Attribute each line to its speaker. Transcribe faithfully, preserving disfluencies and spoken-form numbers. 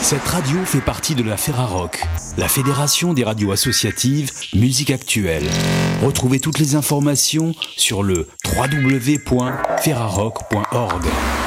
Speaker 1: Cette radio fait partie de la Ferrarock, la fédération des radios associatives musique actuelle. Retrouvez toutes les informations sur le w w w point ferrarock point org.